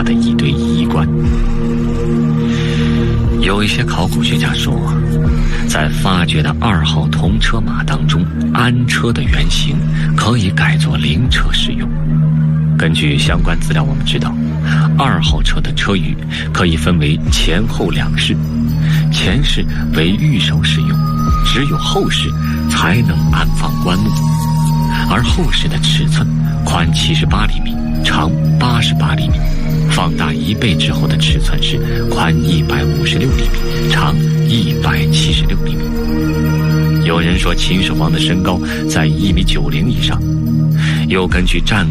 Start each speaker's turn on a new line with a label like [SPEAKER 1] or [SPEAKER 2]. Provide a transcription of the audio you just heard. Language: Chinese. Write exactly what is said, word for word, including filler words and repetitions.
[SPEAKER 1] 大的一堆衣冠。有一些考古学家说，在发掘的二号铜车马当中，鞍车的原型可以改作灵车使用。根据相关资料我们知道，二号车的车舆可以分为前后两室，前室为御手使用，只有后室才能安放棺木，而后室的尺寸宽七十八厘米，长八十八厘米，放大一倍之后的尺寸是宽一百五十六厘米，长一百七十六厘米。有人说秦始皇的身高在一米九零以上，又根据战